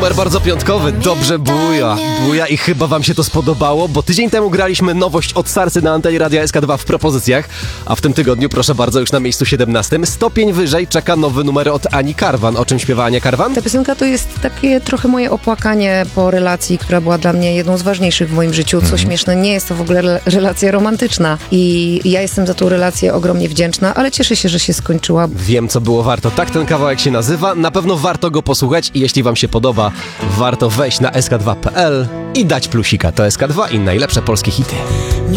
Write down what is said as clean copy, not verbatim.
Numer bardzo piątkowy, dobrze buja. Buja i chyba wam się to spodobało, bo tydzień temu graliśmy nowość od Sarsy na antenie Radia SK2 w propozycjach, a w tym tygodniu, proszę bardzo, już na miejscu 17. Stopień wyżej czeka nowy numer od Ani Karwan. O czym śpiewa Ania Karwan? Ta piosenka to jest takie trochę moje opłakanie po relacji, która była dla mnie jedną z ważniejszych w moim życiu. Co śmieszne, nie jest to w ogóle relacja romantyczna i ja jestem za tą relację ogromnie wdzięczna, ale cieszę się, że się skończyła. Wiem, co było warto. Tak ten kawałek się nazywa. Na pewno warto go posłuchać i jeśli wam się podoba, warto wejść na sk2.pl i dać plusika. To SK2 i najlepsze polskie hity.